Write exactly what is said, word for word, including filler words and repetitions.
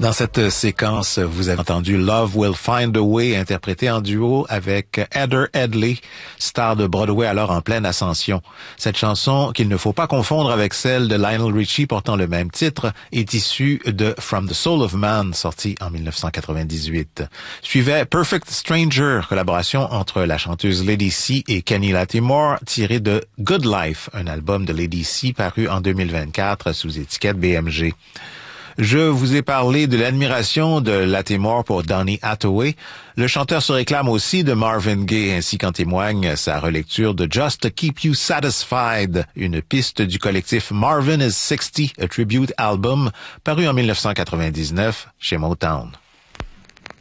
Dans cette séquence, vous avez entendu Love Will Find a Way, interprété en duo avec Heather Headley, star de Broadway alors en pleine ascension. Cette chanson, qu'il ne faut pas confondre avec celle de Lionel Richie portant le même titre, est issue de From the Soul of Man, sorti en dix-neuf cent quatre-vingt-dix-huit. Suivait Perfect Stranger, collaboration entre la chanteuse Lady C et Kenny Lattimore, tirée de Good Life, un album de Lady C paru en deux mille vingt-quatre sous étiquette B M G. Je vous ai parlé de l'admiration de Lattimore pour Donny Hathaway. Le chanteur se réclame aussi de Marvin Gaye, ainsi qu'en témoigne sa relecture de Just to Keep You Satisfied, une piste du collectif Marvin is sixty, a tribute album, paru en dix-neuf cent quatre-vingt-dix-neuf chez Motown.